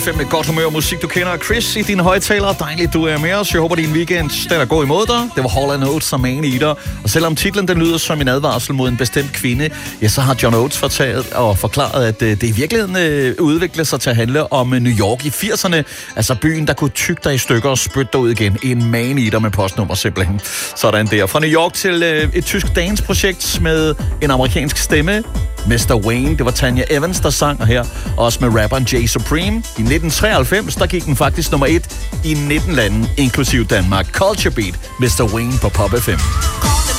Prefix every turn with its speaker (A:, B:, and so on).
A: 5 med godt humør og musik, du kender. Chris i dine højtalere. Dejligt, du er med os. Jeg håber, din weekend den er god imod dig. Det var Hall & Oates som Man Eater. Og selvom titlen den lyder som en advarsel mod en bestemt kvinde, ja, så har John Oates forklaret, at det i virkeligheden udvikler sig til at handle om New York i 80'erne. Altså byen, der kunne tygge dig i stykker og spytte dig ud igen. En Man Eater med postnummer simpelthen. Sådan der. Fra New York til et tysk dance-projekt med en amerikansk stemme. Mr. Wayne, det var Tanya Evans, der sang, og her også med rapperen Jay Supreme. I 1993, der gik den faktisk nummer 1 i 19 lande, inklusiv Danmark. Culture Beat, Mr. Wayne på Pop FM.